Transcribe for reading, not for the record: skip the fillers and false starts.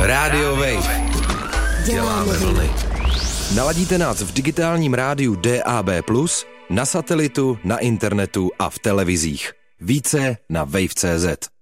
Radio Wave. Děláme vlny. Naladíte nás v digitálním rádiu DAB+, na satelitu, na internetu a v televizích. Více na wave.cz.